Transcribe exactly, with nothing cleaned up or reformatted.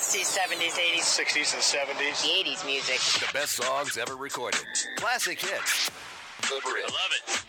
sixties, seventies, eighties. sixties and seventies. The eighties music. The best songs ever recorded. Classic hits. Good for it. I love it.